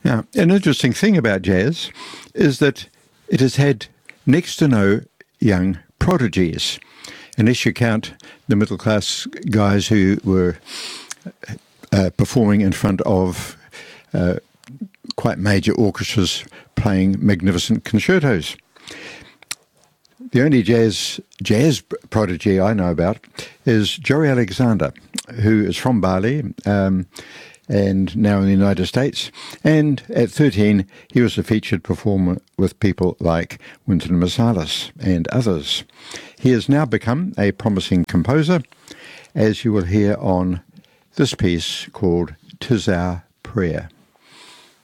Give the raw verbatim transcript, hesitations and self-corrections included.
Now, an interesting thing about jazz is that it has had next to no young prodigies, unless you count the middle-class guys who were uh, performing in front of uh, quite major orchestras playing magnificent concertos. The only jazz jazz prodigy I know about is Joey Alexander, who is from Bali um, and now in the United States. And at thirteen, he was a featured performer with people like Wynton Marsalis and others. He has now become a promising composer, as you will hear on this piece called "'Tis Our Prayer."